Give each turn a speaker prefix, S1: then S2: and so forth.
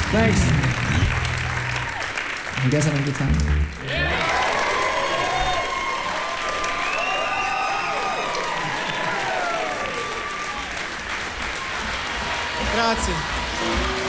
S1: Thanks. You guys having a good time?
S2: Grazie.